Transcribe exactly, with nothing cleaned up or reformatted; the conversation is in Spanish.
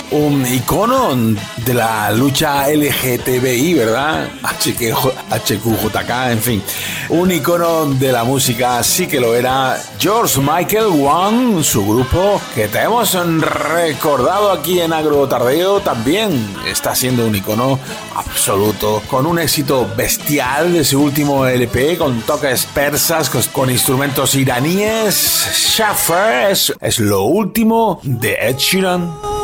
un icono de la lucha L G T B I, ¿verdad? H Q J K, en fin. Un icono de la música, sí que lo era. George Michael One, su grupo, que te hemos recordado aquí en Agrotardeo, también está siendo un icono absoluto, con un éxito bestial de su último L P, con toques persas, con, con instrumentos iraníes. Shaffer es, es lo último de Ed Sheeran.